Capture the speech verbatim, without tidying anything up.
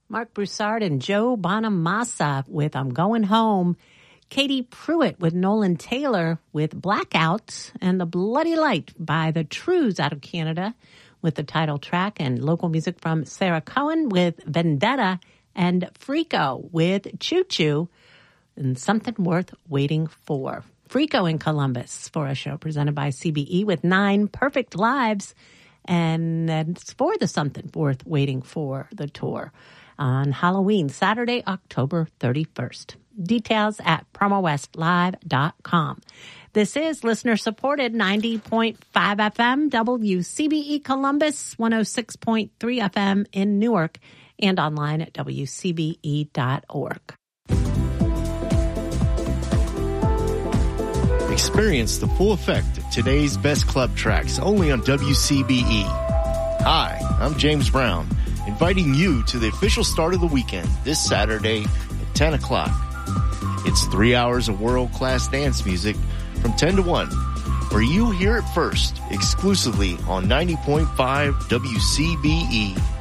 Mark Broussard and Joe Bonamassa with I'm Going Home. Katie Pruitt with Nolan Taylor with Blackout, and The Bloody Light by the Trues out of Canada with the title track, and local music from Sarah Cohen with Vendetta, and Frico with Choo Choo, and Something Worth Waiting For. Frico in Columbus for a show presented by C B E with nine perfect lives, and it's for the Something Worth Waiting For, the tour, on Halloween, Saturday, October thirty-first. Details at promo west live dot com. This is listener-supported ninety point five F M, W C B E Columbus, one oh six point three F M in Newark, and online at W C B E dot org. Experience the full effect of today's best club tracks only on W C B E. Hi, I'm James Brown, inviting you to the official start of the weekend this Saturday at ten o'clock. It's three hours of world-class dance music from ten to one, where you hear it first, exclusively on ninety point five W C B E.